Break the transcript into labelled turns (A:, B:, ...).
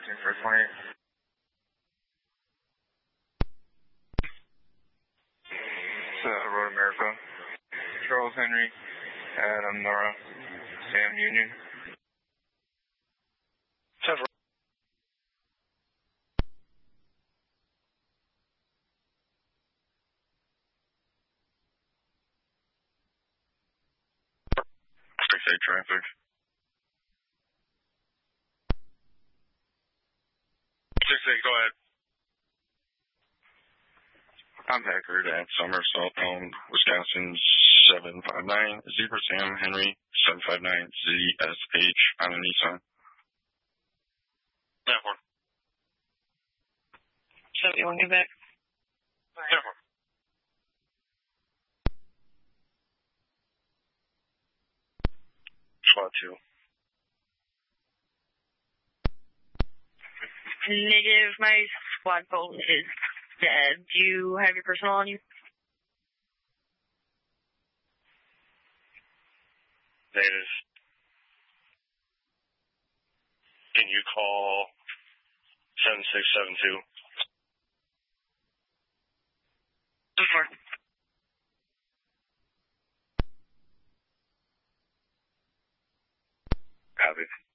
A: Captain for 28. Road America. Charles Henry, Adam Nora, Sam Union.
B: Several.
A: State traffic.
B: 6-8, go ahead.
A: I'm Packard at Somersault, Wisconsin 759, Zebra Sam Henry 759 ZSH on a Nissan.
B: Network.
C: 71, get back.
B: Network. SWAT 2.
C: Negative, my squad phone is dead. Do you have your personal on you?
B: Negative. Can you call 7672?
C: Copy.